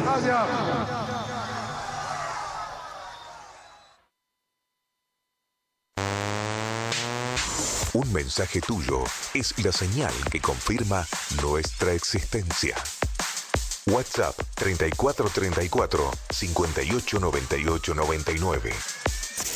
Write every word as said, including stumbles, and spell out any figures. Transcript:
Un mensaje tuyo es la señal que confirma nuestra existencia. WhatsApp treinta y cuatro treinta y cuatro, cincuenta y ocho noventa y ocho noventa y nueve.